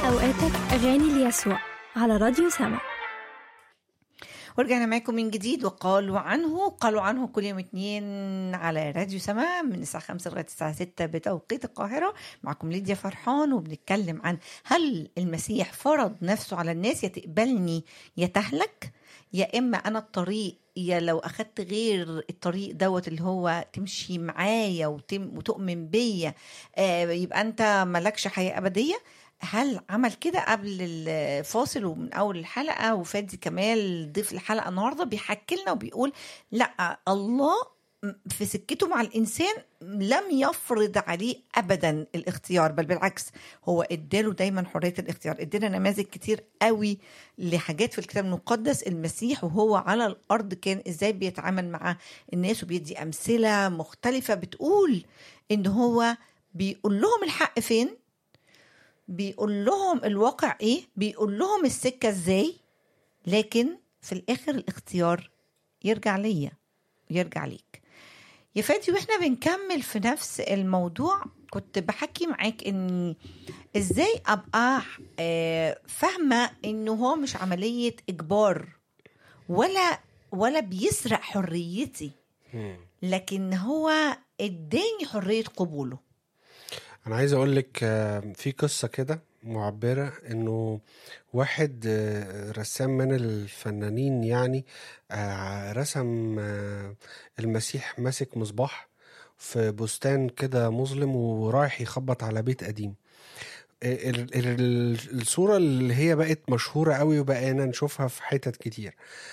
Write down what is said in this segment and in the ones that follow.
أوقاتك أغاني ليسوع على راديو سما. ورجعنا معاكم من جديد. قالوا عنه كل يوم اثنين على راديو سما من الساعة 5 لغاية الساعة 6 بتوقيت القاهرة. معكم ليديا فرحان، وبنتكلم عن هل المسيح فرض نفسه على الناس، يا تقبلني يا تهلك، يا إما أنا الطريق، يا لو أخدت غير الطريق دوت اللي هو تمشي معايا وتؤمن بيا يبقى أنت ملكش حياة أبدية. هل عمل كده قبل الفاصل ومن أول الحلقة؟ وفادي كمال ضيف الحلقة النهاردة بيحكي لنا وبيقول لا، الله في سكته مع الإنسان لم يفرض عليه أبدا الاختيار، بل بالعكس هو اداله دايما حرية الاختيار. ادانا نماذج كتير قوي لحاجات في الكتاب المقدس. المسيح وهو على الأرض كان إزاي بيتعامل مع الناس، وبيدي أمثلة مختلفة بتقول إن هو بيقول لهم الحق فين، بيقول لهم الواقع ايه، بيقول لهم السكة ازاي، لكن في الاخر الاختيار يرجع ليا، يرجع ليك يا فادي. واحنا بنكمل في نفس الموضوع كنت بحكي معاك ان ازاي ابقى فاهمة انه هو مش عملية اجبار ولا بيسرق حريتي، لكن هو اداني حرية قبوله. أنا عايز أقولك في قصة كده معبرة، إنه واحد رسام من الفنانين يعني رسم المسيح ماسك مصباح في بستان كده مظلم ورايح يخبط على بيت قديم. الصورة اللي هي بقت مشهورة قوي وبقينا نشوفها في حتت كتير.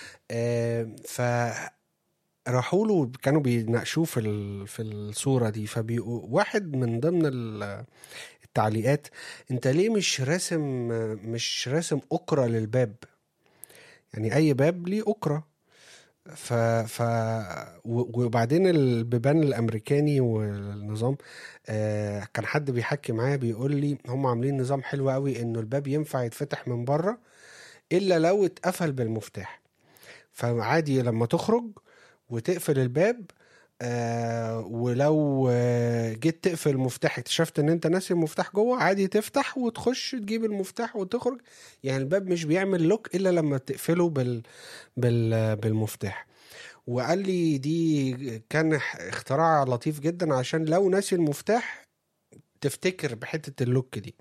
راحوا له كانوا بيناقشوه في الصورة دي، واحد من ضمن التعليقات: انت ليه مش راسم أكرة للباب؟ يعني أي باب ليه أكرة. وبعدين البيبان الأمريكاني والنظام كان حد بيحكي معايا بيقول لي هم عاملين نظام حلو قوي إنه الباب ينفع يتفتح من بره إلا لو اتقفل بالمفتاح. فعادي لما تخرج وتقفل الباب ولو جيت تقفل المفتاح اكتشفت ان انت ناسي المفتاح جوه، عادي تفتح وتخش تجيب المفتاح وتخرج. يعني الباب مش بيعمل لوك الا لما تقفله بالمفتاح. وقال لي دي كان اختراع لطيف جدا عشان لو ناسي المفتاح تفتكر بحتة اللوك دي.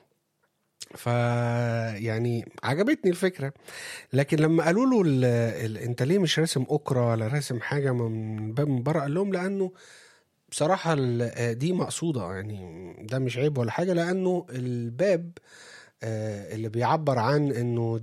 يعني عجبتني الفكرة. لكن لما قالوا له انت ليه مش راسم أكرة ولا راسم حاجة من باب من بره، قال لهم لأنه بصراحة دي مقصودة، يعني ده مش عيب ولا حاجة، لأنه الباب اللي بيعبر عن انه